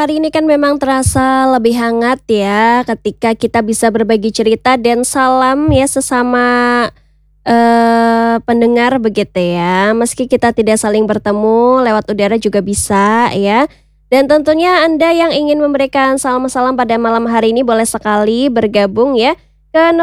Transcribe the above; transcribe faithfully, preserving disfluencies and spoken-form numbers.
Hari ini kan memang terasa lebih hangat ya ketika kita bisa berbagi cerita dan salam ya sesama, eee, pendengar begitu ya. Meski kita tidak saling bertemu lewat udara juga bisa ya. Dan tentunya Anda yang ingin memberikan salam-salam pada malam hari ini boleh sekali bergabung ya ke